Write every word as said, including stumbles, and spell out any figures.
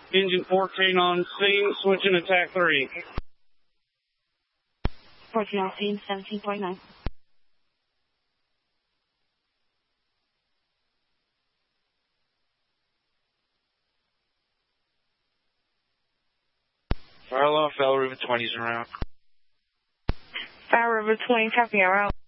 Engine fourteen on scene, switching attack three. fourteen on scene, seventeen point nine. Fire alarm, Foul River twenties around. Foul River twenty, copy, around.